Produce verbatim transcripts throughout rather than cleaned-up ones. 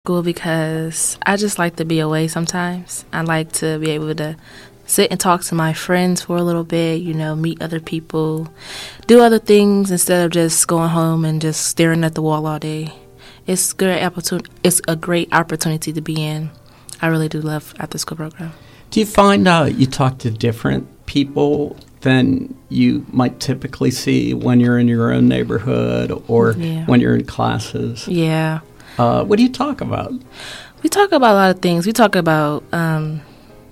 School because I just like to be away sometimes. I like to be able to sit and talk to my friends for a little bit, you know, meet other people, do other things instead of just going home and just staring at the wall all day. It's good opportunity. It's a great opportunity to be in. I really do love after school program. Do you find uh, you talk to different people than you might typically see when you're in your own neighborhood or Yeah. when you're in classes? Yeah. Uh, what do you talk about? We talk about a lot of things. We talk about um,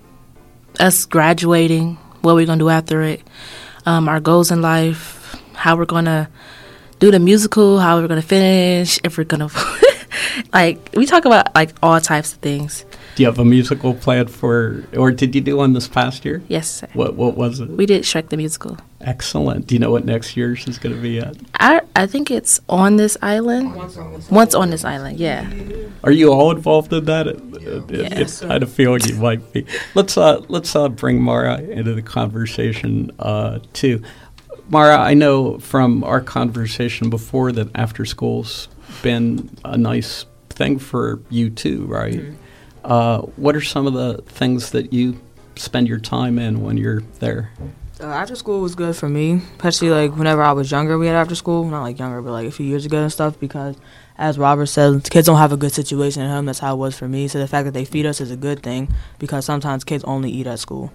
us graduating, what we're going to do after it, um, our goals in life, how we're going to do the musical, how we're going to finish, if we're going to, like, we talk about, like, all types of things. Do you have a musical planned for, or did you do one this past year? Yes, sir. What What was it? We did Shrek the Musical. Excellent. Do you know what next year's is going to be at? I I think it's on this island. Once on this island, yeah. Are you all involved in that? It, it, it, Yes. I had a feeling you might be. Let's uh, let's uh, bring Mara into the conversation uh, too. Mara, I know from our conversation before that after school's been a nice thing for you too, right? Mm-hmm. Uh, what are some of the things that you spend your time in when you're there? Uh, after school was good for me, especially like whenever I was younger. We had after school, not like younger, but like a few years ago and stuff. Because as Robert said, kids don't have a good situation at home. That's how it was for me. So the fact that they feed us is a good thing because sometimes kids only eat at school,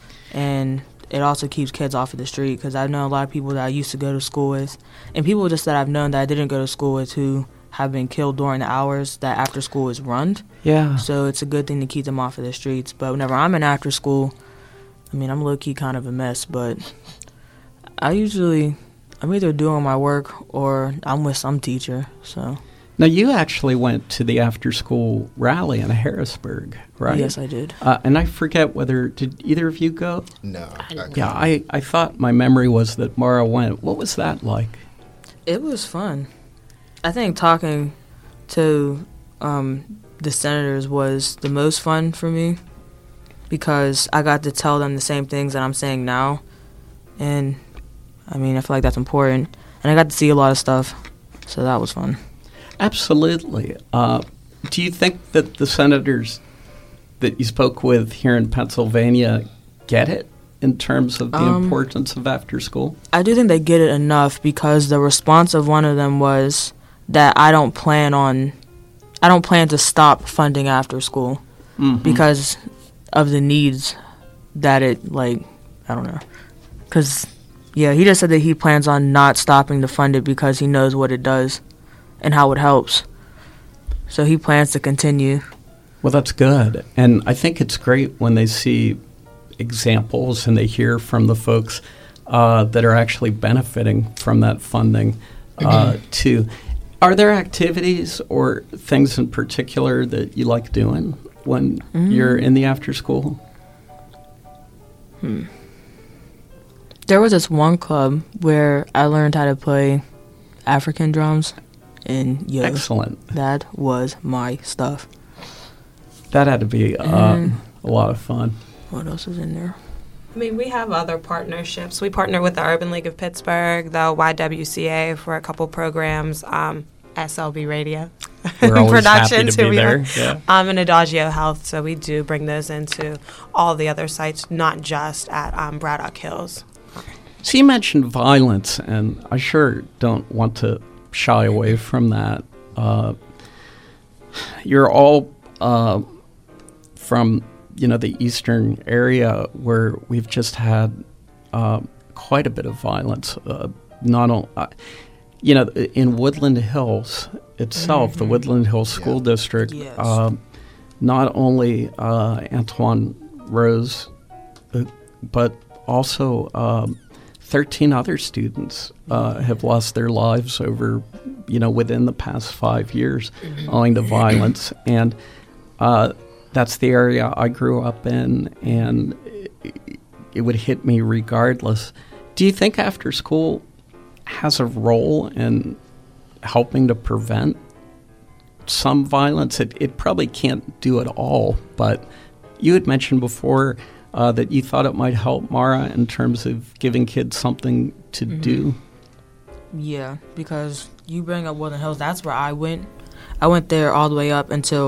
and it also keeps kids off of the street. Because I know a lot of people that I used to go to school with, and people just that I've known that I didn't go to school with who have been killed during the hours that after school is run. Yeah. So it's a good thing to keep them off of the streets. But whenever I'm in after school, I mean, I'm low-key kind of a mess, but I usually, I'm either doing my work or I'm with some teacher, so. Now, you actually went to the after-school rally in Harrisburg, right? Yes, I did. Uh, and I forget whether, did either of you go? No. I Yeah, I, I thought my memory was that Mara went. What was that like? It was fun. I think talking to um, the senators was the most fun for me because I got to tell them the same things that I'm saying now. And, I mean, I feel like that's important. And I got to see a lot of stuff, so that was fun. Absolutely. Uh, do you think that the senators that you spoke with here in Pennsylvania get it in terms of the Um, importance of after school? I do think they get it enough because the response of one of them was that I don't plan on, I don't plan to stop funding after school Mm-hmm. because of the needs that it, like, I don't know. Because, yeah, he just said that he plans on not stopping to fund it because he knows what it does and how it helps. So he plans to continue. Well, that's good. And I think it's great when they see examples and they hear from the folks uh, that are actually benefiting from that funding uh, too. Are there activities or things in particular that you like doing when Mm. you're in the after school? Hmm. There was this one club where I learned how to play African drums, and yo, Excellent. that was my stuff. That had to be uh, And- a lot of fun. What else is in there? I mean, we have other partnerships. We partner with the Urban League of Pittsburgh, the Y W C A for a couple programs, um, S L B Radio. We're always happy Productions, to who be we there. are. Yeah. Um, and Adagio Health, so we do bring those into all the other sites, not just at um, Braddock Hills. So you mentioned violence, and I sure don't want to shy away from that. Uh, you're all uh, from, you know, the eastern area where we've just had uh, quite a bit of violence. Uh, not only, uh, you know, in Woodland Hills itself, Mm-hmm. the Woodland Hills School Yeah. District, Yes. uh, not only uh, Antoine Rose, uh, but also um, thirteen other students uh, have lost their lives over, you know, within the past five years owing to violence. And uh, that's the area I grew up in, and it, it would hit me regardless. Do you think after school has a role in helping to prevent some violence? It, it probably can't do it all, but you had mentioned before uh, that you thought it might help, Mara, in terms of giving kids something to Mm-hmm. do. Yeah, because you bring up Woodland Hills, that's where I went. I went there all the way up until